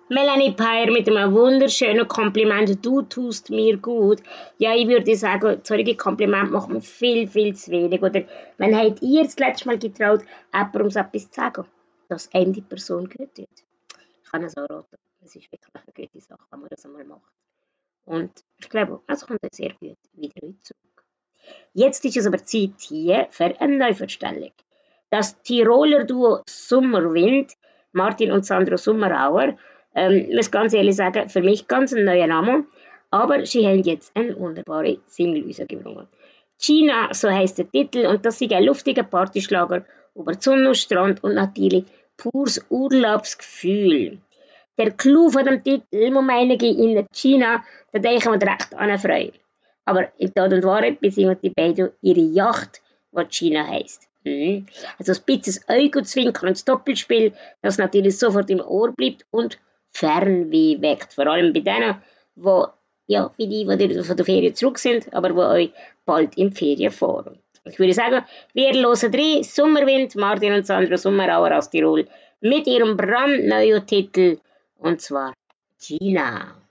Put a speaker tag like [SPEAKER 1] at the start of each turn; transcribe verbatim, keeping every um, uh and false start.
[SPEAKER 1] Melanie Peyer mit einem wunderschönen Kompliment. Du tust mir gut. Ja, ich würde sagen, solche Komplimente machen wir viel, viel zu wenig. Oder wann habt ihr das letzte Mal getraut, jemandem etwas zu sagen, dass eine die Person gut tut? Ich kann es auch raten. Es ist wirklich eine gute Sache, wenn man das einmal macht. Und ich glaube, es kommt auch sehr gut wieder zurück. Jetzt ist es aber Zeit hier für eine Neuvorstellung. Das Tiroler Duo Sommerwind, Martin und Sandro Sommerauer, ähm, muss ganz ehrlich sagen, für mich ganz ein neuer Name, aber sie haben jetzt eine wunderbare Single rausgebracht. China, so heißt der Titel, und das ist ein luftiger Partyschlager über die Sonne, Strand und natürlich pures Urlaubsgefühl. Der Clou von dem Titel, muss einige in China, da denken wir direkt an eine Freude. Aber in Tat und Wahrheit besingen die beiden ihre Yacht, was China heisst. Mhm. Also ein bisschen Augenzwinkern und das Doppelspiel, das natürlich sofort im Ohr bleibt und Fernweh weckt. Vor allem bei denen, die, ja, wie die, die von der Ferien zurück sind, aber die euch bald in die Ferien fahren. Ich würde sagen, wir hören drei Sommerwind, Martin und Sandro Sommerauer aus Tirol, mit ihrem brandneuen Titel, und zwar China.